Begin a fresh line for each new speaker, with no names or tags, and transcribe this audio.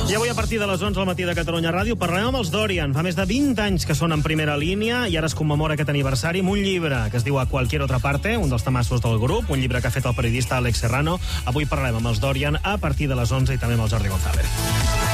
I avui a partir de les 11 al matí de Catalunya Ràdio parlarem amb els Dorian. Fa més de 20 anys que són en primera línia i ara es commemora aquest aniversari amb un llibre que es diu A cualquier otra parte, un dels tamassos del grup, un llibre que ha fet el periodista Alex Serrano. Avui parlarem amb els Dorian a partir de les 11 i també amb el Jordi González.